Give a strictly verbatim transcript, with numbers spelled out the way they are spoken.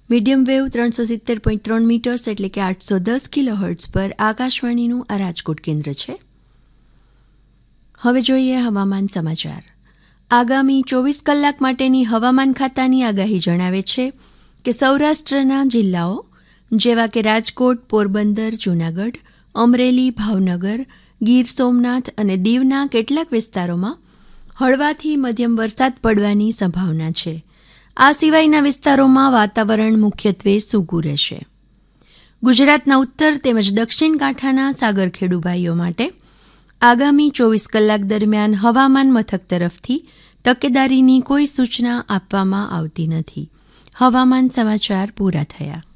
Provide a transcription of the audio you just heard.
Medium wave ત્રણસો સિત્તેર point ત્રણ મીટર્સ એટલે કે આઠસો દસ કિલો હર્ટ્ઝ પર આકાશવાણીનું આ રાજકોટ કેન્દ્ર છે. હવે જોઈએ હવામાન સમાચાર. આગામી ચોવીસ કલાક માટેની હવામાન ખાતાની આગાહી જણાવે છે કે સૌરાષ્ટ્રના જિલ્લાઓ જેવા કે રાજકોટ, પોરબંદર, જૂનાગઢ, અમરેલી, ભાવનગર, ગીર સોમનાથ અને દીવના કેટલાક વિસ્તારોમાં હળવાથી મધ્યમ વરસાદ પડવાની સંભાવના છે. આ સિવાયના વિસ્તારોમાં વાતાવરણ મુખ્યત્વે સૂકું રહેશે. ગુજરાતના ઉત્તર તેમજ દક્ષિણ કાંઠાના સાગરખેડુ ભાઈઓ માટે આગામી ચોવીસ કલાક દરમિયાન હવામાન મથક તરફથી તકેદારીની કોઈ સૂચના આપવામાં આવતી નથી. હવામાન સમાચાર પૂરા થયા.